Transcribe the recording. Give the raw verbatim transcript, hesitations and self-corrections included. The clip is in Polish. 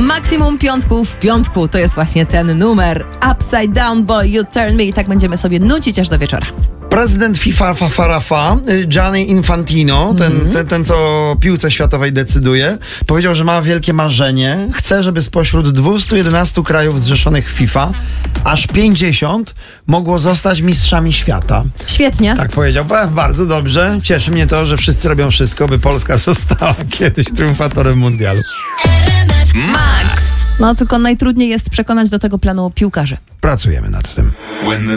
Maksimum piątków w piątku. To jest właśnie ten numer. Upside Down Boy, You Turn Me. I tak będziemy sobie nucić aż do wieczora. Prezydent FIFA Fafarafa, Gianni Infantino, ten, mm-hmm. ten, ten co o piłce światowej decyduje, powiedział, że ma wielkie marzenie. Chce, żeby spośród dwustu jedenastu krajów zrzeszonych w FIFA aż pięćdziesiąt mogło zostać mistrzami świata. Świetnie. Tak powiedział. Bardzo dobrze. Cieszy mnie to, że wszyscy robią wszystko, by Polska została kiedyś triumfatorem mundialu. Max. No tylko najtrudniej jest przekonać do tego planu piłkarzy. Pracujemy nad tym.